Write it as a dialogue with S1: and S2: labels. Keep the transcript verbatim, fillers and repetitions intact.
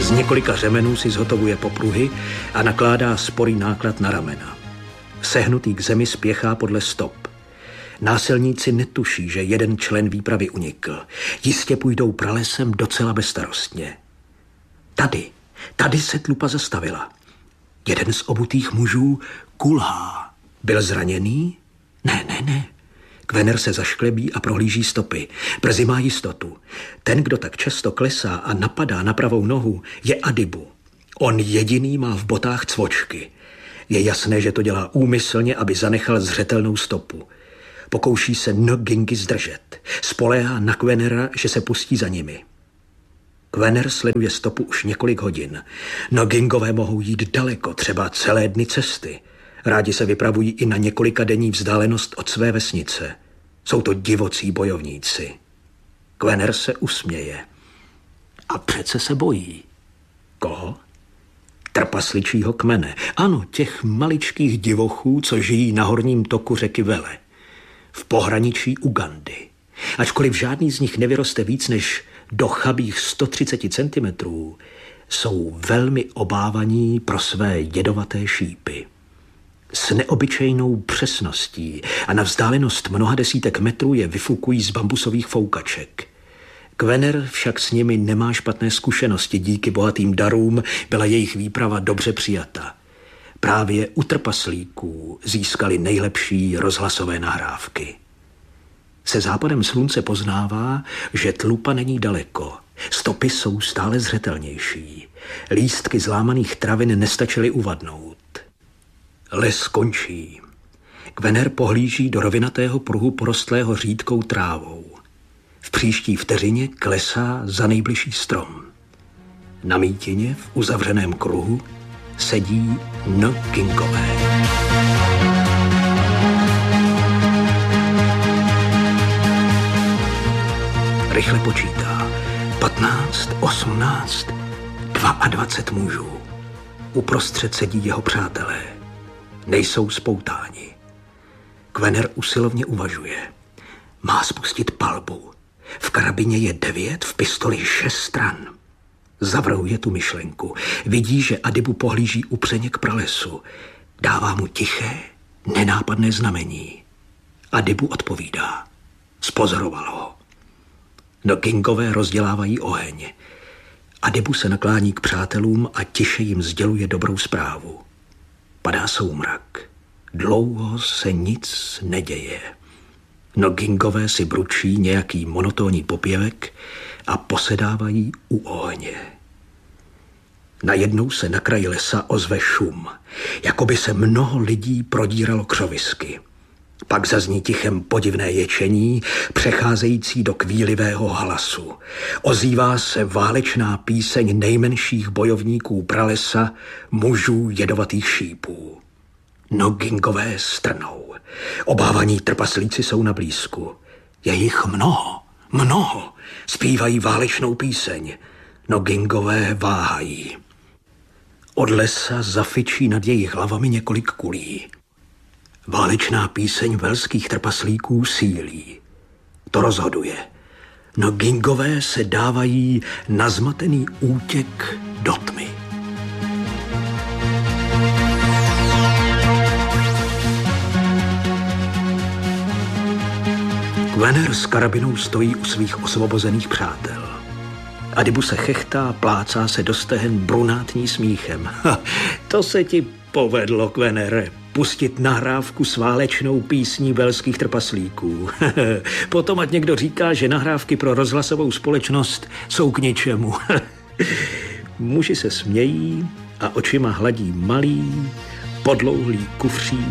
S1: Z několika řemenů si zhotovuje popruhy a nakládá sporý náklad na ramena. Sehnutý k zemi spěchá podle stop. Násilníci netuší, že jeden člen výpravy unikl. Jistě půjdou pralesem docela bezstarostně. Tady, tady se tlupa zastavila. Jeden z obutých mužů kulhá. Byl zraněný? Ne, ne, ne. Kvener se zašklebí a prohlíží stopy. Brzy má jistotu. Ten, kdo tak často klesá a napadá na pravou nohu, je Adibu. On jediný má v botách cvočky. Je jasné, že to dělá úmyslně, aby zanechal zřetelnou stopu. Pokouší se Ngingy zdržet. Spoléhá na Kvenera, že se pustí za nimi. Kvener sleduje stopu už několik hodin. Ngingové mohou jít daleko, třeba celé dny cesty. Rádi se vypravují i na několika denní vzdálenost od své vesnice. Jsou to divocí bojovníci. Kvener se usměje. A přece se bojí. Koho? Trpasličího kmene. Ano, těch maličkých divochů, co žijí na horním toku řeky Vele. V pohraničí Ugandy. Ačkoliv žádný z nich nevyroste víc než do chabých sto třicet centimetrů, jsou velmi obávaní pro své jedovaté šípy. S neobyčejnou přesností a na vzdálenost mnoha desítek metrů je vyfukují z bambusových foukaček. Kvener však s nimi nemá špatné zkušenosti, díky bohatým darům byla jejich výprava dobře přijata. Právě u trpaslíků získali nejlepší rozhlasové nahrávky. Se západem slunce poznává, že tlupa není daleko. Stopy jsou stále zřetelnější. Lístky zlámaných travin nestačily uvadnout. Les končí. Kvener pohlíží do rovinatého pruhu porostlého řídkou trávou. V příští vteřině klesá za nejbližší strom. Na mítině v uzavřeném kruhu sedí Ngingové. Rychle počítá. Patnáct, osmnáct, dvacet dva mužů. Uprostřed sedí jeho přátelé. Nejsou spoutáni. Kvener usilovně uvažuje. Má spustit palbu. V karabině je devět, v pistoli šest stran. Zavrhuje tu myšlenku. Vidí, že Adibu pohlíží upřeně k pralesu. Dává mu tiché, nenápadné znamení. Adibu odpovídá. Spozoroval ho. Ngingové rozdělávají oheň. Adibu se naklání k přátelům a tiše jim sděluje dobrou zprávu. Padá soumrak. Dlouho se nic neděje. Ngingové si bručí nějaký monotónní popěvek a posedávají u ohně. Najednou se na kraji lesa ozve šum, jako by se mnoho lidí prodíralo křovisky. Pak zazní tichem podivné ječení, přecházející do kvílivého hlasu. Ozývá se válečná píseň nejmenších bojovníků pralesa, mužů jedovatých šípů. Ngingové strnou. Obávaní trpaslíci jsou na blízku. Je jich mnoho, mnoho. Zpívají válečnou píseň. Ngingové váhají. Od lesa zafičí nad jejich hlavami několik kulí. Válečná píseň velských trpaslíků sílí. To rozhoduje. Ngingové se dávají na zmatený útěk do tmy. Kvener s karabinou stojí u svých osvobozených přátel. Adibu se chechtá, plácá se do stehen brunátní smíchem. Ha, to se ti povedlo, Kvenere, pustit nahrávku s válečnou písní velských trpaslíků. Potom ať někdo říká, že nahrávky pro rozhlasovou společnost jsou k ničemu. Muži se smějí a očima hladí malý, podlouhlý kufří